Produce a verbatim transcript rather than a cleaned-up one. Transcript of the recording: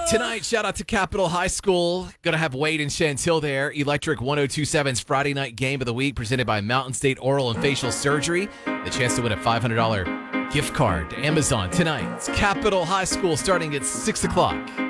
Tonight, shout out to Capital High School. Going to have Wade and Chantil there. Electric ten twenty-seven's Friday night game of the week presented by Mountain State Oral and Facial Surgery. The chance to win a five hundred dollars gift card to Amazon tonight. It's Capital High School starting at six o'clock.